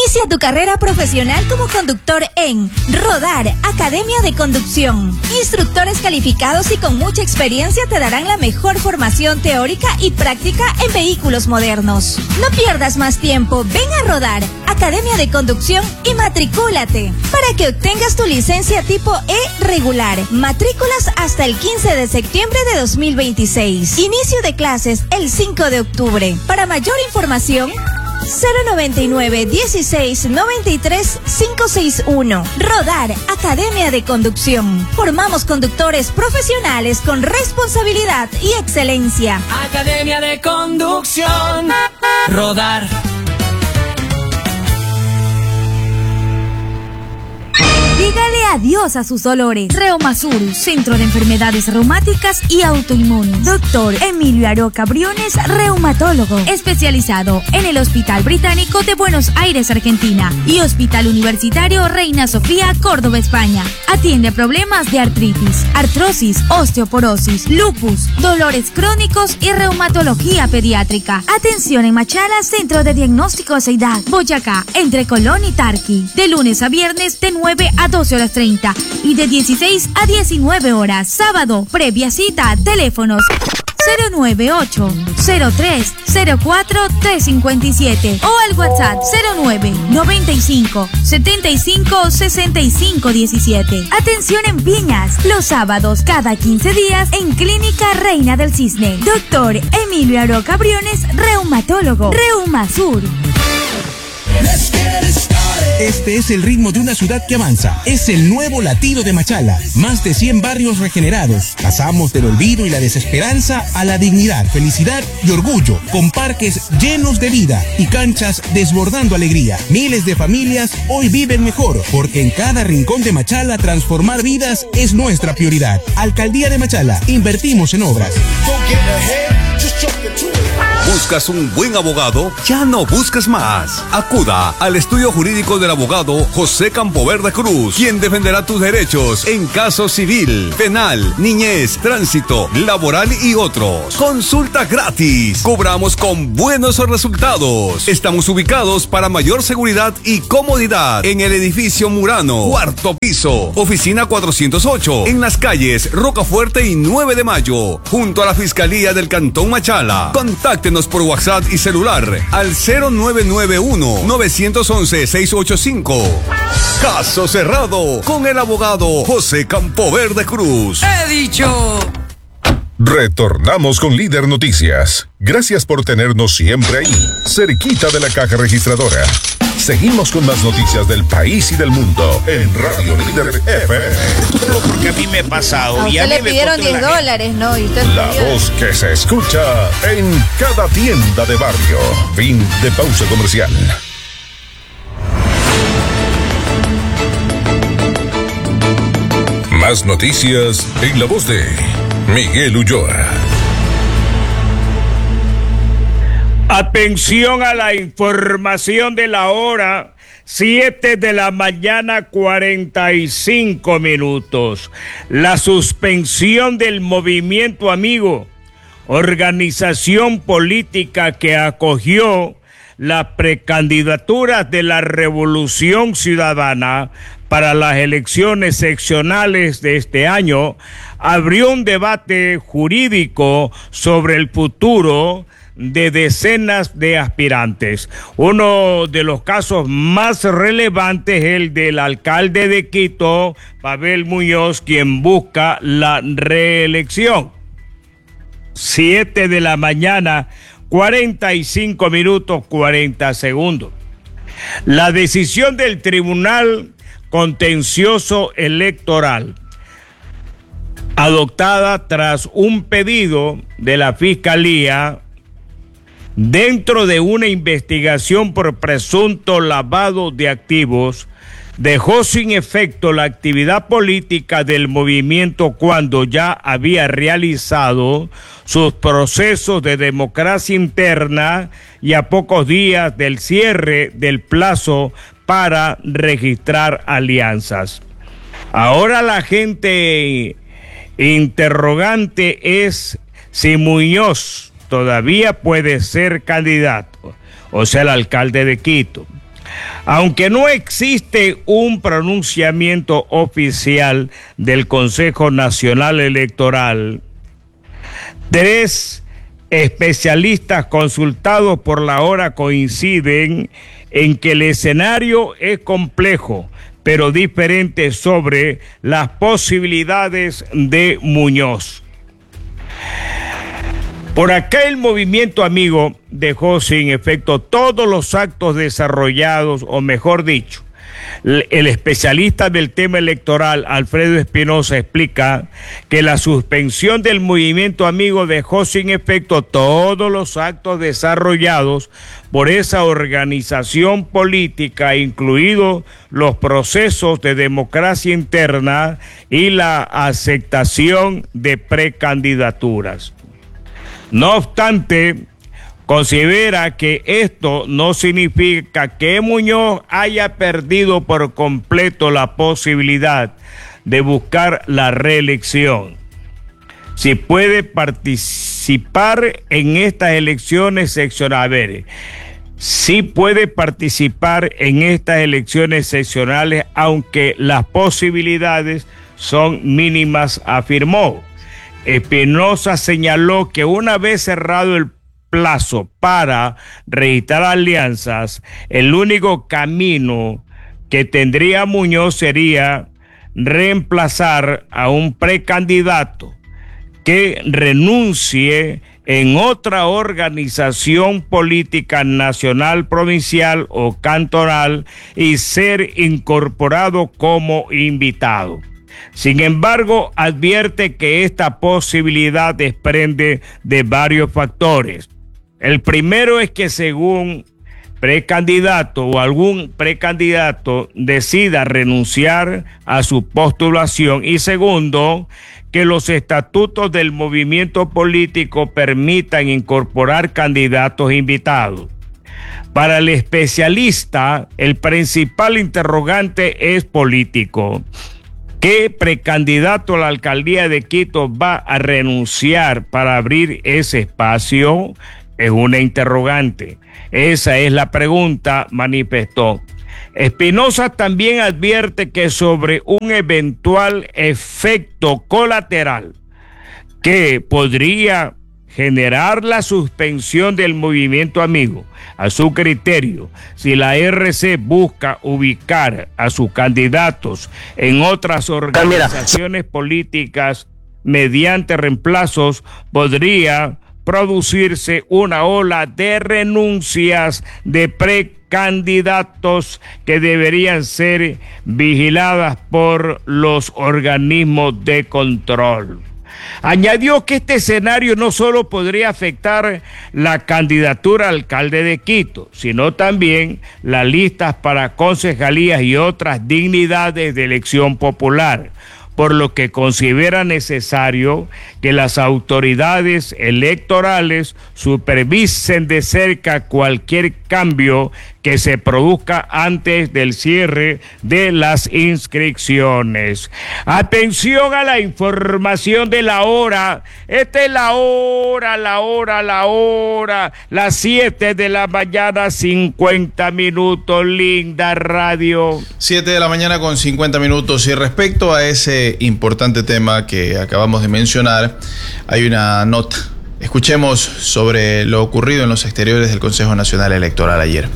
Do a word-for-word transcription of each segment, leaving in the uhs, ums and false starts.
Inicia tu carrera profesional como conductor en Rodar, Academia de Conducción. Instructores calificados y con mucha experiencia te darán la mejor formación teórica y práctica en vehículos modernos. No pierdas más tiempo, ven a Rodar, Academia de Conducción y matricúlate para que obtengas tu licencia tipo E regular. Matrículas hasta el quince de septiembre de dos mil veintiséis. Inicio de clases el cinco de octubre. Para mayor información, cero noventa y nueve, dieciséis, noventa y tres, quinientos sesenta y uno. Rodar, Academia de Conducción. Formamos conductores profesionales con responsabilidad y excelencia. Academia de Conducción. Rodar. Dígale adiós a sus dolores. Reumasur, Centro de Enfermedades Reumáticas y Autoinmunes. Doctor Emilio Aroca Briones, reumatólogo, especializado en el Hospital Británico de Buenos Aires, Argentina, y Hospital Universitario Reina Sofía, Córdoba, España. Atiende problemas de artritis, artrosis, osteoporosis, lupus, dolores crónicos y reumatología pediátrica. Atención en Machala, Centro de Diagnóstico Seidad, Boyacá, entre Colón y Tarqui. De lunes a viernes de nueve a doce horas treinta y de dieciséis a diecinueve horas. Sábado, previa cita, teléfonos cero nueve ocho, cero tres, cero cuatro, tres cinco siete o al WhatsApp cero nueve, noventa y cinco, setenta y cinco, sesenta y cinco diecisiete. Atención en Piñas, los sábados cada quince días en Clínica Reina del Cisne. Doctor Emilio Aroca Briones, reumatólogo. Reumasur. Este es el ritmo de una ciudad que avanza. Es el nuevo latido de Machala. Más de cien barrios regenerados. Pasamos del olvido y la desesperanza a la dignidad, felicidad y orgullo. Con parques llenos de vida y canchas desbordando alegría. Miles de familias hoy viven mejor, porque en cada rincón de Machala transformar vidas es nuestra prioridad. Alcaldía de Machala. Invertimos en obras. ¿Buscas un buen abogado? Ya no busques más. Acuda al estudio jurídico del abogado José Campoverde Cruz, quien defenderá tus derechos en caso civil, penal, niñez, tránsito, laboral y otros. Consulta gratis. Cobramos con buenos resultados. Estamos ubicados para mayor seguridad y comodidad en el edificio Murano, cuarto piso, oficina cuatrocientos ocho, en las calles Rocafuerte y nueve de mayo, junto a la Fiscalía del Cantón Machala. Contáctenos por WhatsApp y celular al cero nueve nueve uno, nueve uno uno, seis ocho cinco. Caso cerrado con el abogado José Campoverde Cruz. He dicho. Retornamos con Líder Noticias. Gracias por tenernos siempre ahí, cerquita de la caja registradora. Seguimos con más noticias del país y del mundo en Radio Líder F M. Porque a mí me ha pasado. A y usted a mí le me pidieron costó diez la dólares, ¿no? Y usted La pidió. voz que se escucha en cada tienda de barrio. Fin de pausa comercial. Más noticias en la voz de Miguel Ulloa. Atención a la información de la hora, siete de la mañana, cuarenta y cinco minutos. La suspensión del Movimiento Amigo, organización política que acogió la precandidatura de la Revolución Ciudadana para las elecciones seccionales de este año, abrió un debate jurídico sobre el futuro de decenas de aspirantes. Uno de los casos más relevantes es el del alcalde de Quito, Pavel Muñoz, quien busca la reelección. Siete de la mañana, cuarenta y cinco minutos, cuarenta segundos. La decisión del Tribunal Contencioso Electoral, adoptada tras un pedido de la Fiscalía dentro de una investigación por presunto lavado de activos, dejó sin efecto la actividad política del movimiento cuando ya había realizado sus procesos de democracia interna y a pocos días del cierre del plazo para registrar alianzas. Ahora la gente interrogante es si Muñoz todavía puede ser candidato, o sea, el alcalde de Quito. Aunque no existe un pronunciamiento oficial del Consejo Nacional Electoral, tres especialistas consultados por la hora coinciden en que el escenario es complejo, pero diferente sobre las posibilidades de Muñoz. Por acá el movimiento amigo dejó sin efecto todos los actos desarrollados, o mejor dicho, el especialista del tema electoral, Alfredo Espinosa, explica que la suspensión del movimiento amigo dejó sin efecto todos los actos desarrollados por esa organización política, incluidos los procesos de democracia interna y la aceptación de precandidaturas. No obstante, considera que esto no significa que Muñoz haya perdido por completo la posibilidad de buscar la reelección. Si puede participar en estas elecciones seccionales, sí puede participar en estas elecciones seccionales, aunque las posibilidades son mínimas, afirmó. Espinosa señaló que una vez cerrado el plazo para registrar alianzas, el único camino que tendría Muñoz sería reemplazar a un precandidato que renuncie en otra organización política nacional, provincial o cantonal y ser incorporado como invitado. Sin embargo, advierte que esta posibilidad desprende de varios factores. El primero es que según precandidato o algún precandidato decida renunciar a su postulación, y segundo, que los estatutos del movimiento político permitan incorporar candidatos invitados. Para el especialista, el principal interrogante es político. ¿Qué precandidato a la alcaldía de Quito va a renunciar para abrir ese espacio? Es una interrogante. Esa es la pregunta, manifestó. Espinosa también advierte que sobre un eventual efecto colateral que podría generar la suspensión del movimiento amigo, a su criterio, si la R C busca ubicar a sus candidatos en otras organizaciones políticas mediante reemplazos, podría producirse una ola de renuncias de precandidatos que deberían ser vigiladas por los organismos de control. Añadió que este escenario no solo podría afectar la candidatura a alcalde de Quito, sino también las listas para concejalías y otras dignidades de elección popular, por lo que considera necesario que las autoridades electorales supervisen de cerca cualquier cambio que se produzca antes del cierre de las inscripciones. Atención a la información de la hora. Esta es la hora, la hora, la hora, las siete de la mañana, cincuenta minutos, linda radio. siete de la mañana con cincuenta minutos. Y respecto a ese importante tema que acabamos de mencionar, hay una nota. Escuchemos sobre lo ocurrido en los exteriores del Consejo Nacional Electoral ayer.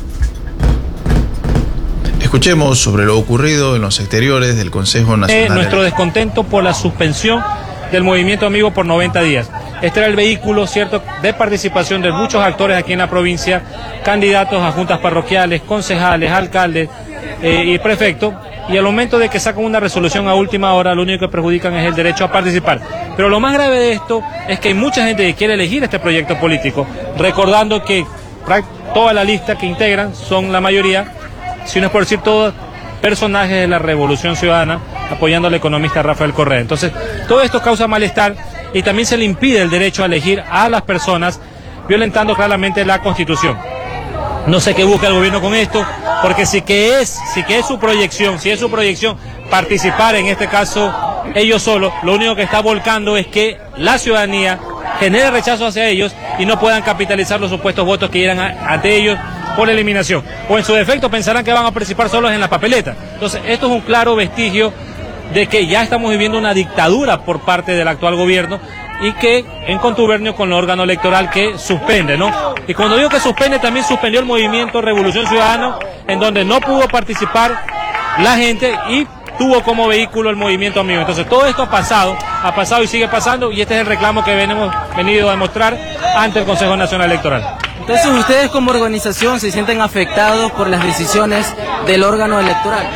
Escuchemos sobre lo ocurrido en los exteriores del Consejo Nacional eh, Nuestro Electoral. descontento por la suspensión del movimiento amigo por noventa días. Este era el vehículo, ¿cierto?, de participación de muchos actores aquí en la provincia, candidatos a juntas parroquiales, concejales, alcaldes eh, y prefectos, y al momento de que sacan una resolución a última hora, lo único que perjudican es el derecho a participar. Pero lo más grave de esto es que hay mucha gente que quiere elegir este proyecto político, recordando que toda la lista que integran son la mayoría, si no es por decir todos, personajes de la Revolución Ciudadana apoyando al economista Rafael Correa. Entonces, todo esto causa malestar y también se le impide el derecho a elegir a las personas, violentando claramente la Constitución. No sé qué busca el gobierno con esto, porque si que es, si que es su proyección, si es su proyección participar en este caso ellos solos, lo único que está volcando es que la ciudadanía genere rechazo hacia ellos y no puedan capitalizar los supuestos votos que llegan ante ellos por eliminación. O en su defecto pensarán que van a participar solos en la papeleta. Entonces, esto es un claro vestigio de que ya estamos viviendo una dictadura por parte del actual gobierno y que en contubernio con el órgano electoral que suspende, ¿no? Y cuando digo que suspende, también suspendió el movimiento Revolución Ciudadana, en donde no pudo participar la gente y tuvo como vehículo el movimiento amigo. Entonces todo esto ha pasado, ha pasado y sigue pasando, y este es el reclamo que venimos venido a demostrar ante el Consejo Nacional Electoral. Entonces ustedes como organización se sienten afectados por las decisiones del órgano electoral.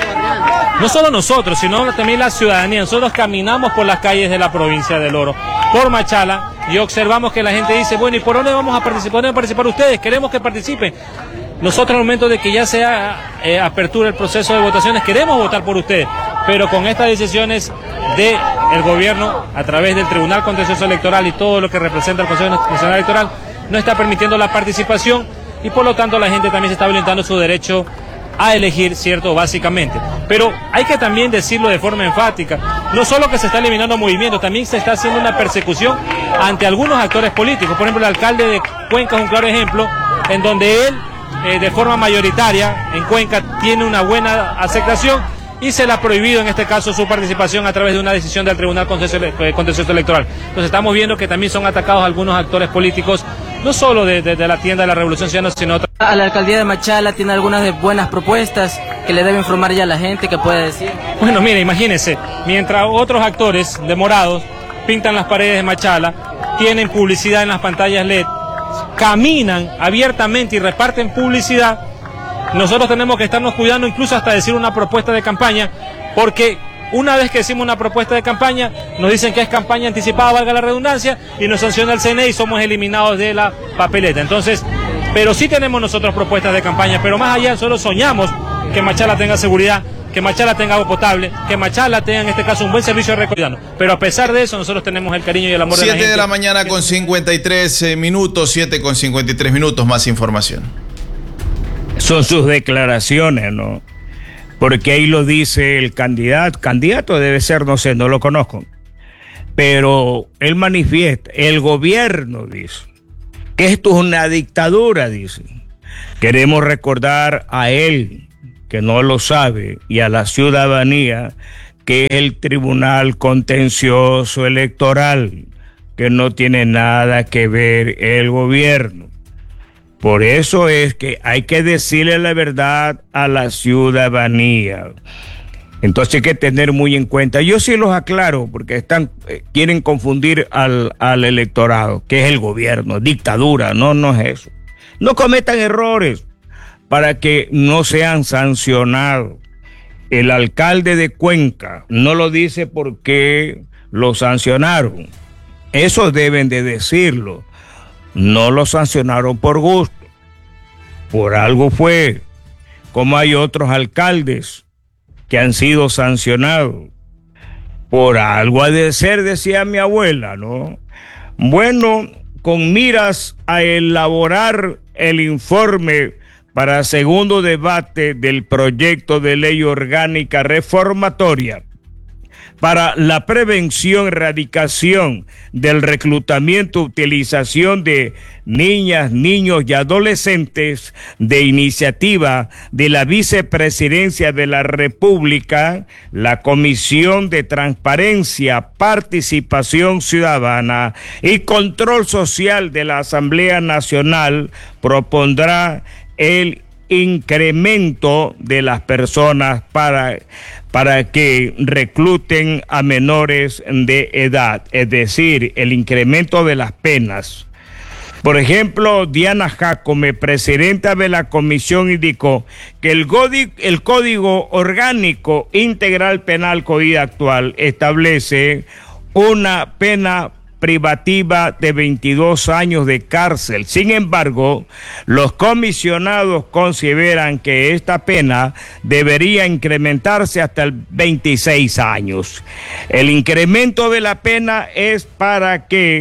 No solo nosotros, sino también la ciudadanía. Nosotros caminamos por las calles de la provincia del Oro, por Machala, y observamos que la gente dice, bueno, ¿y por dónde vamos a participar? ¿Dónde van a participar ustedes? Queremos que participen. Nosotros, al momento de que ya sea eh, apertura el proceso de votaciones, queremos votar por ustedes, pero con estas decisiones del gobierno, a través del Tribunal Contencioso Electoral y todo lo que representa el Consejo Nacional Electoral, no está permitiendo la participación, y por lo tanto la gente también se está violentando su derecho a elegir, ¿cierto? Básicamente. Pero hay que también decirlo de forma enfática, no solo que se está eliminando movimientos, también se está haciendo una persecución ante algunos actores políticos. Por ejemplo, el alcalde de Cuenca es un claro ejemplo, en donde él, eh, de forma mayoritaria, en Cuenca, tiene una buena aceptación, y se le ha prohibido en este caso su participación a través de una decisión del Tribunal Contencioso Electoral. Entonces estamos viendo que también son atacados algunos actores políticos, no solo de, de, de la tienda de la Revolución Ciudadana, sino otras. A la alcaldía de Machala tiene algunas de buenas propuestas que le debe informar ya a la gente, que puede decir. Bueno, mire, imagínense, mientras otros actores demorados pintan las paredes de Machala, tienen publicidad en las pantallas L E D, caminan abiertamente y reparten publicidad, nosotros tenemos que estarnos cuidando incluso hasta decir una propuesta de campaña, porque una vez que decimos una propuesta de campaña, nos dicen que es campaña anticipada, valga la redundancia, y nos sanciona el C N E y somos eliminados de la papeleta. Entonces, pero sí tenemos nosotros propuestas de campaña, pero más allá solo soñamos que Machala tenga seguridad, que Machala tenga agua potable, que Machala tenga en este caso un buen servicio de recordano. Pero a pesar de eso, nosotros tenemos el cariño y el amor de la gente. siete de la mañana con cincuenta y tres minutos, siete con cincuenta y tres minutos, más información. Son sus declaraciones, ¿no? Porque ahí lo dice el candidato, candidato debe ser, no sé, no lo conozco, pero él manifiesta, el gobierno dice, que esto es una dictadura, dice. Queremos recordar a él, que no lo sabe, y a la ciudadanía, que es el Tribunal Contencioso Electoral, que no tiene nada que ver el gobierno. Por eso es que hay que decirle la verdad a la ciudadanía. Entonces hay que tener muy en cuenta. Yo sí los aclaro porque están eh, quieren confundir al, al electorado, que es el gobierno, dictadura. No, no es eso. No cometan errores para que no sean sancionados. El alcalde de Cuenca no lo dice porque lo sancionaron. Eso deben de decirlo. No lo sancionaron por gusto, por algo fue, como hay otros alcaldes que han sido sancionados, por algo ha de ser, decía mi abuela, ¿no? Bueno, con miras a elaborar el informe para segundo debate del proyecto de ley orgánica reformatoria para la prevención, erradicación del reclutamiento, utilización de niñas, niños y adolescentes, de iniciativa de la Vicepresidencia de la República, la Comisión de Transparencia, Participación Ciudadana y Control Social de la Asamblea Nacional propondrá el incremento de las personas para, para que recluten a menores de edad, es decir, el incremento de las penas. Por ejemplo, Diana Jacome, presidenta de la comisión, indicó que el, Código, el Código Orgánico Integral Penal COID actual establece una pena privativa de veintidós años de cárcel. Sin embargo, los comisionados consideran que esta pena debería incrementarse hasta el veintiséis años. El incremento de la pena es para que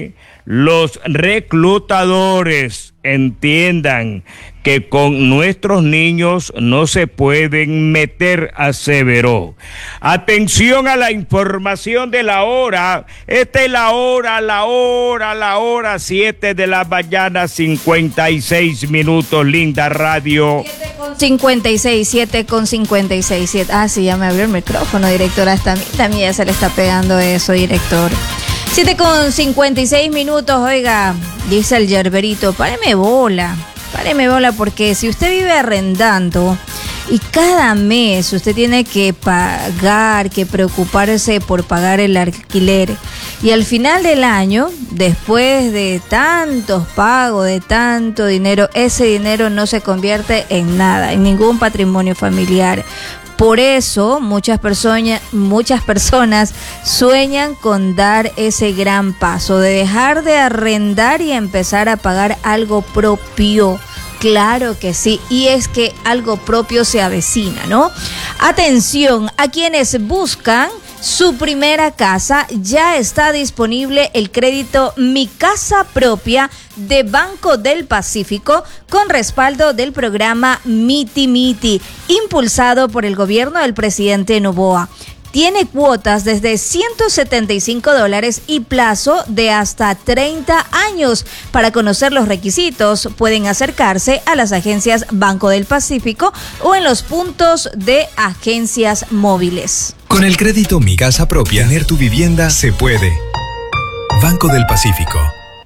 los reclutadores entiendan que con nuestros niños no se pueden meter, aseveró. Atención a la información de la hora. Esta es la hora, la hora, la hora, siete de la mañana, cincuenta y seis minutos, linda radio. siete con cincuenta y seis, siete con cincuenta y seis, siete. Ah, sí, ya me abrió el micrófono, director. Hasta a mí también ya se le está pegando eso, director. siete con cincuenta y seis minutos, oiga, dice el yerberito, páreme bola, páreme bola, porque si usted vive arrendando y cada mes usted tiene que pagar, que preocuparse por pagar el alquiler, y al final del año, después de tantos pagos, de tanto dinero, ese dinero no se convierte en nada, en ningún patrimonio familiar. Por eso muchas personas, muchas personas sueñan con dar ese gran paso de dejar de arrendar y empezar a pagar algo propio. Claro que sí, y es que algo propio se avecina, ¿no? Atención a quienes buscan su primera casa, ya está disponible el crédito Mi Casa Propia de Banco del Pacífico con respaldo del programa Miti Miti, impulsado por el gobierno del presidente Noboa. Tiene cuotas desde ciento setenta y cinco dólares y plazo de hasta treinta años. Para conocer los requisitos, pueden acercarse a las agencias Banco del Pacífico o en los puntos de agencias móviles. Con el crédito Mi Casa Propia, tener tu vivienda se puede. Banco del Pacífico.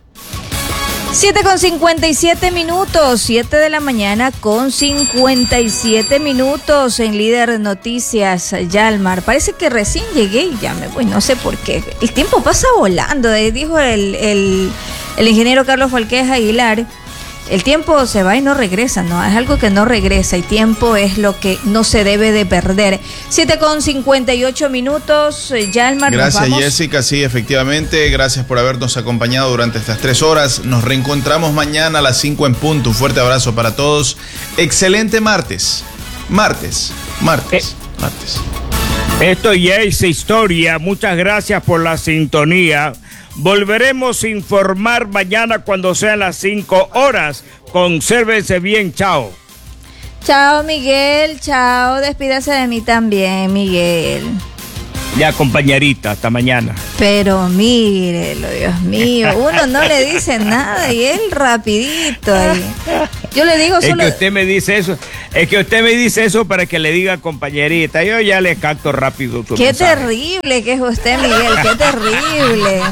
siete con cincuenta y siete minutos, siete de la mañana con cincuenta y siete minutos en Líder Noticias, Yalmar. Parece que recién llegué y ya me voy, no sé por qué. El tiempo pasa volando, dijo el, el, el ingeniero Carlos Falquez Aguilar. El tiempo se va y no regresa, ¿no? Es algo que no regresa y tiempo es lo que no se debe de perder. siete con cincuenta y ocho minutos, Yalmar. Gracias, Jessica. Sí, efectivamente. Gracias por habernos acompañado durante estas tres horas. Nos reencontramos mañana a las cinco en punto. Un fuerte abrazo para todos. Excelente martes. Martes. Martes. Eh. Martes. Esto ya es historia. Muchas gracias por la sintonía. Volveremos a informar mañana cuando sean las cinco horas. Consérvense bien, chao. Chao, Miguel, chao. Despídase de mí también, Miguel. Ya, compañerita, hasta mañana. Pero mírelo, Dios mío, uno no le dice nada y él rapidito ahí. Yo le digo solo... Es que usted me dice eso, es que usted me dice eso para que le diga compañerita. Yo ya le capto rápido su Qué mensaje. Terrible que es usted, Miguel, qué terrible.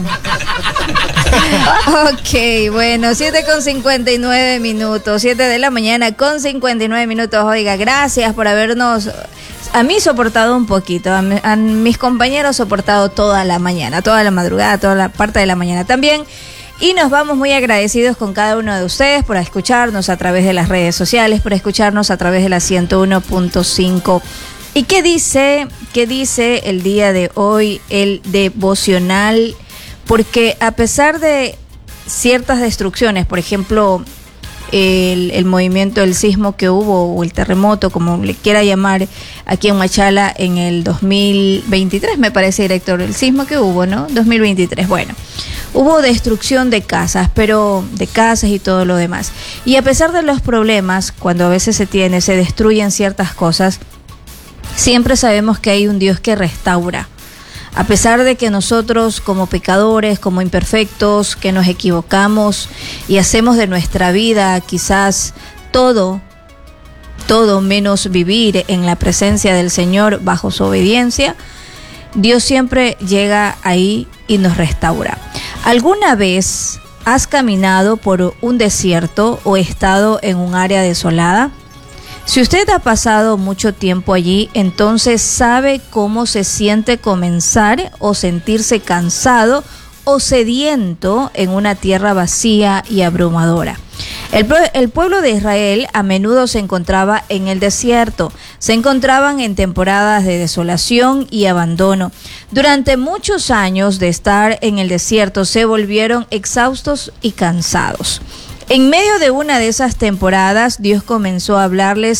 Ok, bueno, siete con cincuenta y nueve minutos, siete de la mañana con cincuenta y nueve minutos. Oiga, gracias por habernos... A mí soportado un poquito, a, mi, a mis compañeros soportado toda la mañana, toda la madrugada, toda la parte de la mañana también. Y nos vamos muy agradecidos con cada uno de ustedes por escucharnos a través de las redes sociales, por escucharnos a través de la ciento uno punto cinco. ¿Y qué dice, qué dice el día de hoy el devocional? Porque a pesar de ciertas destrucciones, por ejemplo... El, el movimiento, el sismo que hubo o el terremoto, como le quiera llamar, aquí en Machala en el dos mil veintitrés, me parece, director, el sismo que hubo, ¿no? dos mil veintitrés, bueno, hubo destrucción de casas, pero de casas y todo lo demás. Y a pesar de los problemas, cuando a veces se tiene, se destruyen ciertas cosas, siempre sabemos que hay un Dios que restaura. A pesar de que nosotros como pecadores, como imperfectos, que nos equivocamos y hacemos de nuestra vida quizás todo, todo menos vivir en la presencia del Señor bajo su obediencia, Dios siempre llega ahí y nos restaura. ¿Alguna vez has caminado por un desierto o estado en un área desolada? Si usted ha pasado mucho tiempo allí, entonces sabe cómo se siente comenzar o sentirse cansado o sediento en una tierra vacía y abrumadora. El, el pueblo de Israel a menudo se encontraba en el desierto, se encontraban en temporadas de desolación y abandono. Durante muchos años de estar en el desierto se volvieron exhaustos y cansados. En medio de una de esas temporadas, Dios comenzó a hablarles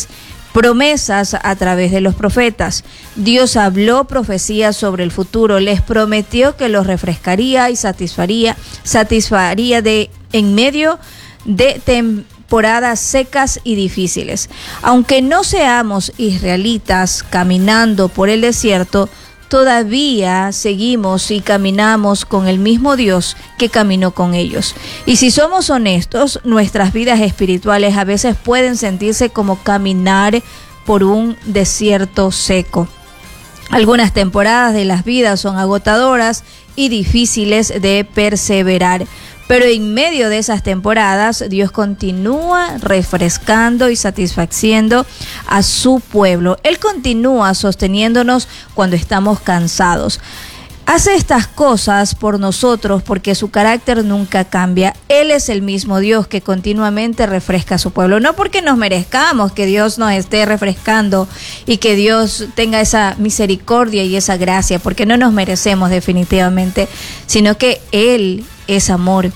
promesas a través de los profetas. Dios habló profecías sobre el futuro, les prometió que los refrescaría y satisfaría, satisfaría de, en medio de temporadas secas y difíciles. Aunque no seamos israelitas caminando por el desierto, todavía seguimos y caminamos con el mismo Dios que caminó con ellos. Y si somos honestos, nuestras vidas espirituales a veces pueden sentirse como caminar por un desierto seco. Algunas temporadas de las vidas son agotadoras y difíciles de perseverar. Pero en medio de esas temporadas, Dios continúa refrescando y satisfaciendo a su pueblo. Él continúa sosteniéndonos cuando estamos cansados. Hace estas cosas por nosotros porque su carácter nunca cambia. Él es el mismo Dios que continuamente refresca a su pueblo. No porque nos merezcamos que Dios nos esté refrescando y que Dios tenga esa misericordia y esa gracia, porque no nos merecemos definitivamente, sino que Él es amor.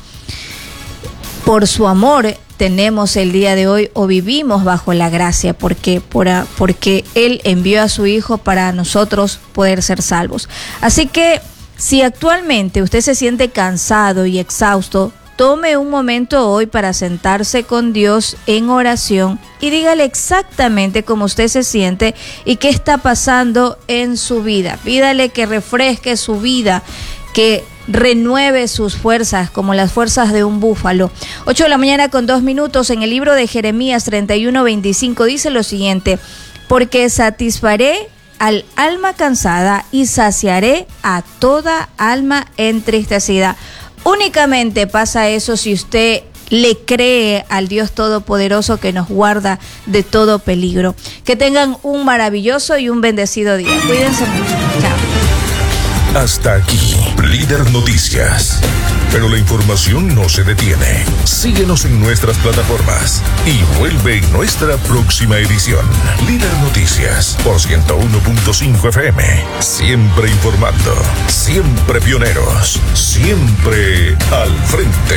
Por su amor tenemos el día de hoy o vivimos bajo la gracia, porque, por, porque Él envió a su Hijo para nosotros poder ser salvos. Así que si actualmente usted se siente cansado y exhausto, tome un momento hoy para sentarse con Dios en oración y dígale exactamente cómo usted se siente y qué está pasando en su vida. Pídale que refresque su vida, que renueve sus fuerzas como las fuerzas de un búfalo. ocho de la mañana con dos minutos. En el libro de Jeremías treinta y uno veinticinco dice lo siguiente: porque satisfaré al alma cansada y saciaré a toda alma entristecida. Únicamente pasa eso si usted le cree al Dios Todopoderoso que nos guarda de todo peligro. Que tengan un maravilloso y un bendecido día. Cuídense mucho. Chao. Hasta aquí, Líder Noticias. Pero la información no se detiene. Síguenos en nuestras plataformas y vuelve en nuestra próxima edición. Líder Noticias por ciento uno punto cinco F M. Siempre informando, siempre pioneros, siempre al frente.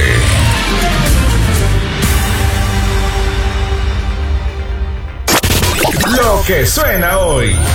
Lo que suena hoy.